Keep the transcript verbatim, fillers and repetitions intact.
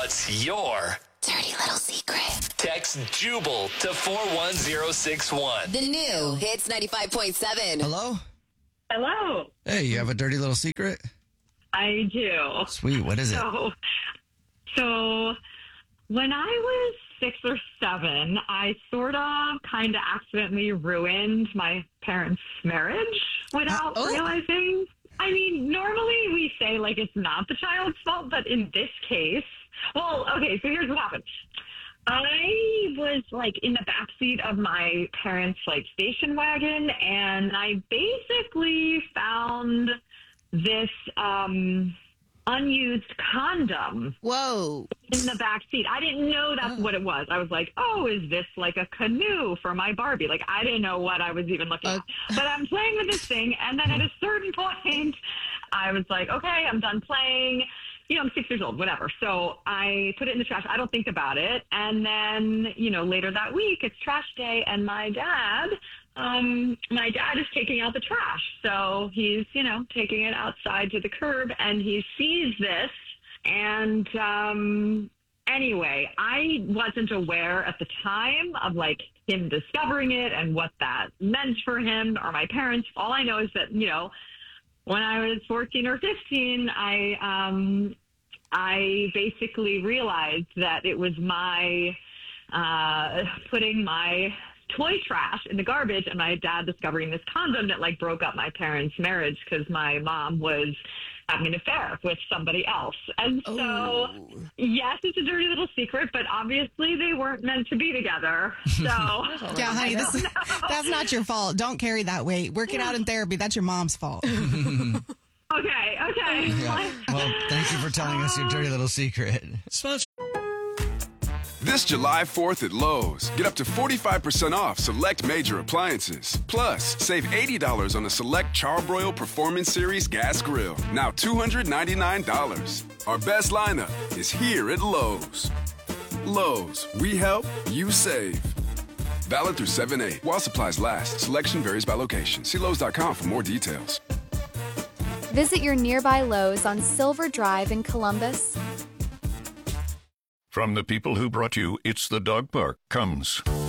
What's your dirty little secret? Text Jubal to four one zero six one. The new Hits ninety-five point seven. Hello? Hello. Hey, you have a dirty little secret? I do. Sweet, what is it? So, so when I was six or seven, I sort of kind of accidentally ruined my parents' marriage without Uh, oh. realizing. I mean, normally we say, like, it's not the child's fault, but in this case, well, okay, so here's what happened. I was, like, in the backseat of my parents' like station wagon, and I basically found this um, unused condom Whoa. in the backseat. I didn't know that's what it was. I was like, oh, is this like a canoe for my Barbie? Like, I didn't know what I was even looking at. But I'm playing with this thing, and then at a certain point, I was like, okay, I'm done playing. You know, I'm six years old, whatever. So I put it in the trash. I don't think about it. And then, you know, later that week, it's trash day, and my dad, um, my dad is taking out the trash. So he's, you know, taking it outside to the curb, and he sees this. And um, anyway, I wasn't aware at the time of, like, him discovering it and what that meant for him or my parents. All I know is that, you know, when I was fourteen or fifteen, I um, I basically realized that it was my uh, putting my toy trash in the garbage and my dad discovering this condom that, like, broke up my parents' marriage because my mom was having an affair with somebody else. And so, Oh. yes, it's a dirty little secret, but obviously they weren't meant to be together. So, Yeah, honey, this is, that's not your fault. Don't carry that weight. Work it out in therapy. That's your mom's fault. okay, okay. Yeah. Well, thank you for telling us your dirty little secret. This July fourth at Lowe's, get up to forty-five percent off select major appliances. Plus, save eighty dollars on a select Charbroil Performance Series gas grill. Now two hundred ninety-nine dollars. Our best lineup is here at Lowe's. Lowe's, we help, you save. Valid through seven eight. While supplies last, selection varies by location. See Lowe's dot com for more details. Visit your nearby Lowe's on Silver Drive in Columbus. From the people who brought you It's the Dog Park comes